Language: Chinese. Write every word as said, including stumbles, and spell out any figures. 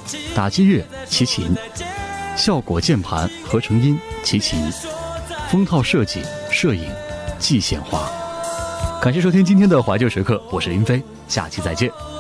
打击乐齐秦，效果键盘合成音齐秦，封套设计摄影季显华。感谢收听今天的怀旧时刻，我是林飞，下期再见。